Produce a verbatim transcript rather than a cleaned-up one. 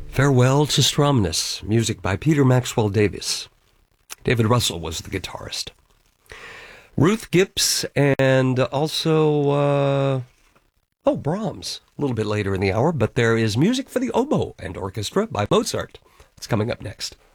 Farewell to Stromness, music by Peter Maxwell Davies. David Russell was the guitarist. Ruth Gibbs and also, uh, oh, Brahms, a little bit later in the hour, but there is music for the oboe and orchestra by Mozart. It's coming up next.